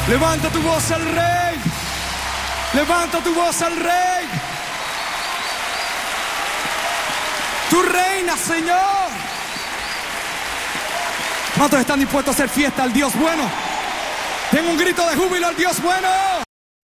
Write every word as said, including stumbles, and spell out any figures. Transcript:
Levanta tu voz al Rey. Levanta tu voz al Rey. Tú reinas, Señor. ¿Cuántos están dispuestos a hacer fiesta al Dios bueno? Den un grito de júbilo al Dios bueno.